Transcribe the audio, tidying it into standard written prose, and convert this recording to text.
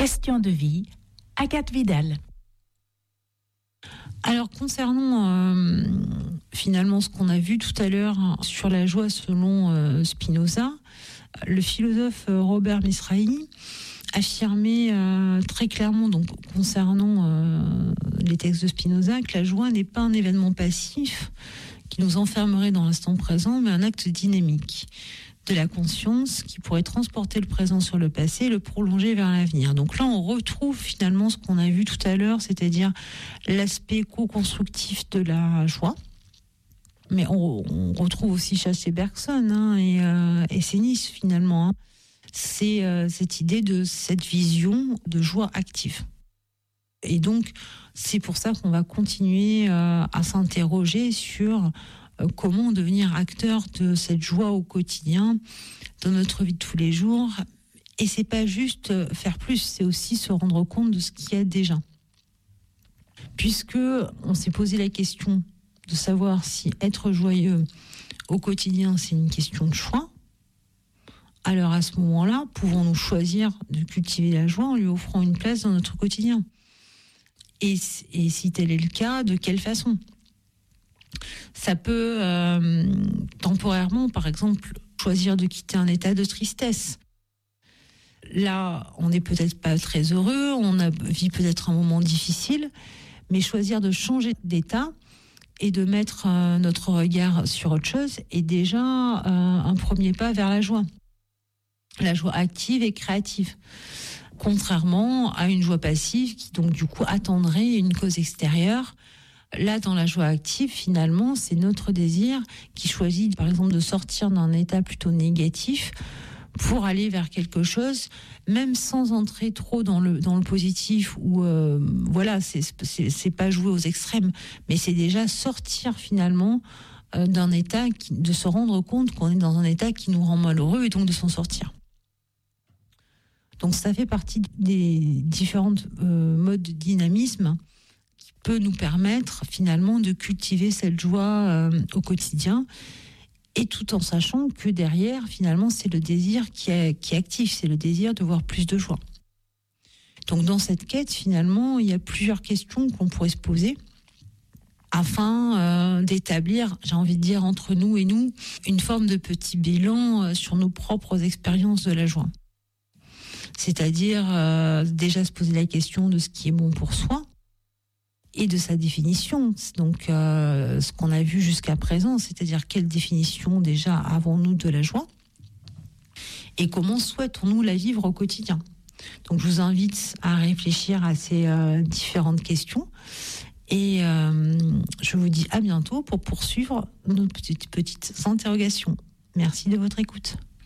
Question de vie, Agathe Vidal. Alors concernant finalement ce qu'on a vu tout à l'heure sur la joie selon Spinoza, le philosophe Robert Misrahi affirmait très clairement, donc concernant les textes de Spinoza, que la joie n'est pas un événement passif qui nous enfermerait dans l'instant présent, mais un acte dynamique de la conscience qui pourrait transporter le présent sur le passé et le prolonger vers l'avenir. Donc là, on retrouve finalement ce qu'on a vu tout à l'heure, c'est-à-dire l'aspect co-constructif de la joie. Mais on retrouve aussi chez Bergson et Sénis finalement. C'est cette idée de cette vision de joie active. Et donc, c'est pour ça qu'on va continuer à s'interroger sur comment devenir acteur de cette joie au quotidien, dans notre vie de tous les jours. Et c'est pas juste faire plus, c'est aussi se rendre compte de ce qu'il y a déjà. Puisque on s'est posé la question de savoir si être joyeux au quotidien, c'est une question de choix. Alors à ce moment-là, pouvons-nous choisir de cultiver la joie en lui offrant une place dans notre quotidien ? Et si tel est le cas, de quelle façon ? Ça peut temporairement, par exemple, choisir de quitter un état de tristesse. Là, on n'est peut-être pas très heureux, vit peut-être un moment difficile, mais choisir de changer d'état et de mettre notre regard sur autre chose est déjà un premier pas vers la joie active et créative. Contrairement à une joie passive qui donc du coup attendrait une cause extérieure. Là, dans la joie active, finalement, c'est notre désir qui choisit, par exemple, de sortir d'un état plutôt négatif pour aller vers quelque chose, même sans entrer trop dans le positif ou voilà, c'est pas jouer aux extrêmes, mais c'est déjà sortir finalement d'un état, de se rendre compte qu'on est dans un état qui nous rend malheureux et donc de s'en sortir. Donc ça fait partie des différents modes de dynamisme qui peut nous permettre finalement de cultiver cette joie au quotidien, et tout en sachant que derrière finalement c'est le désir qui est actif, c'est le désir de voir plus de joie. Donc dans cette quête finalement il y a plusieurs questions qu'on pourrait se poser afin d'établir, j'ai envie de dire entre nous et nous, une forme de petit bilan sur nos propres expériences de la joie. C'est-à-dire déjà se poser la question de ce qui est bon pour soi et de sa définition. Donc ce qu'on a vu jusqu'à présent, c'est-à-dire quelle définition déjà avons-nous de la joie et comment souhaitons-nous la vivre au quotidien. Donc je vous invite à réfléchir à ces différentes questions et je vous dis à bientôt pour poursuivre nos petites interrogations. Merci de votre écoute.